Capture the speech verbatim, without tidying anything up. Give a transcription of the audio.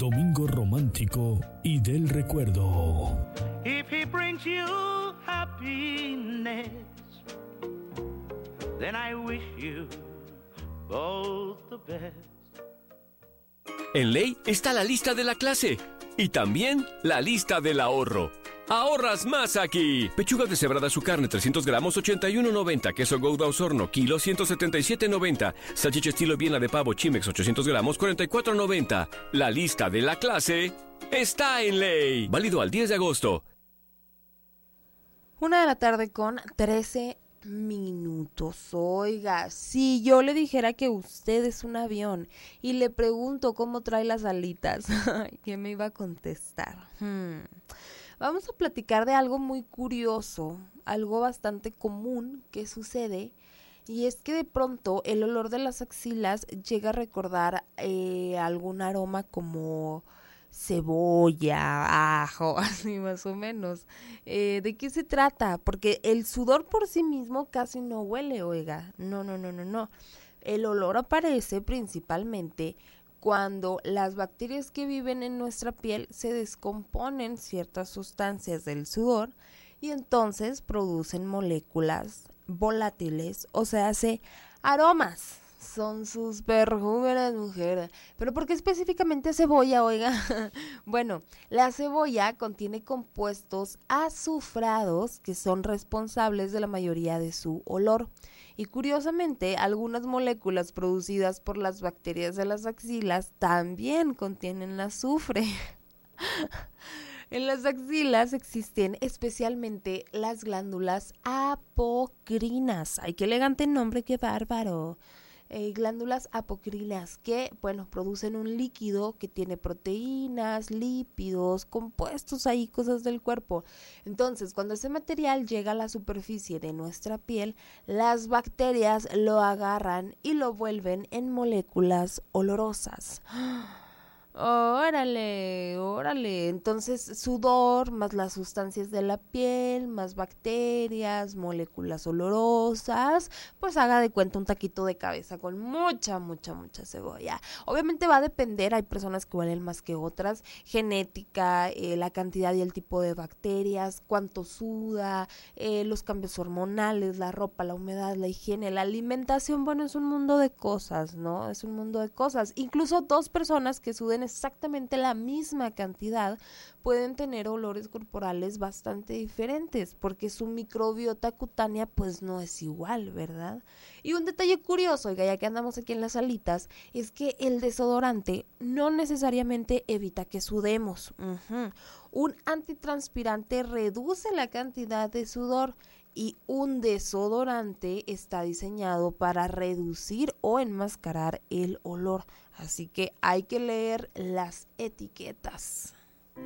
domingo romántico y del recuerdo. If he brings you happiness, then I wish you both the best. En Ley está la lista de la clase y también la lista del ahorro. ¡Ahorras más aquí! Pechuga deshebrada su carne, trescientos gramos, ochenta y uno noventa. Queso Gouda Osorno, kilo, ciento setenta y siete noventa. Salchicha estilo Viena de pavo Chimex, ochocientos gramos, cuarenta y cuatro noventa. La lista de la clase está en Ley. Válido al diez de agosto. Una de la tarde con trece minutos. Oiga, si yo le dijera que usted es un avión y le pregunto cómo trae las alitas, ¿qué me iba a contestar? Hmm. Vamos a platicar de algo muy curioso, algo bastante común que sucede, y es que de pronto el olor de las axilas llega a recordar eh, algún aroma como cebolla, ajo, así más o menos. Eh, ¿de qué se trata? Porque el sudor por sí mismo casi no huele, oiga, no, no, no, no, no. El olor aparece principalmente cuando las bacterias que viven en nuestra piel se descomponen ciertas sustancias del sudor y entonces producen moléculas volátiles, o sea, hace aromas. Son sus perfumes las mujeres. ¿Pero por qué específicamente cebolla, oiga? Bueno, la cebolla contiene compuestos azufrados que son responsables de la mayoría de su olor. Y curiosamente, algunas moléculas producidas por las bacterias de las axilas también contienen azufre. En las axilas existen especialmente las glándulas apocrinas. ¡Ay, qué elegante nombre, qué bárbaro! Eh, glándulas apocrinas que, bueno, producen un líquido que tiene proteínas, lípidos, compuestos ahí, cosas del cuerpo. Entonces, cuando ese material llega a la superficie de nuestra piel, las bacterias lo agarran y lo vuelven en moléculas olorosas. Órale, órale. Entonces, sudor, más las sustancias de la piel, más bacterias, moléculas olorosas, pues haga de cuenta un taquito de cabeza con mucha, mucha, mucha cebolla. Obviamente va a depender, hay personas que huelen más que otras, genética, eh, la cantidad y el tipo de bacterias, cuánto suda, eh, los cambios hormonales, la ropa, la humedad, la higiene, la alimentación. Bueno, es un mundo de cosas, ¿no? Es un mundo de cosas. Incluso dos personas que suden exactamente la misma cantidad pueden tener olores corporales bastante diferentes porque su microbiota cutánea pues no es igual, ¿verdad? Y un detalle curioso, oiga, ya que andamos aquí en las alitas, es que el desodorante no necesariamente evita que sudemos. Uh-huh. Un antitranspirante reduce la cantidad de sudor y un desodorante está diseñado para reducir o enmascarar el olor. Así que hay que leer las etiquetas.